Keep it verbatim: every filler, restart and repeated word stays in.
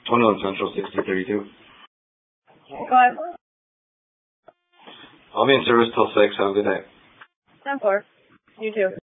twenty-one Central, sixty thirty-two. Go ahead. I'll be in service till six. Have a good day. ten four. You too.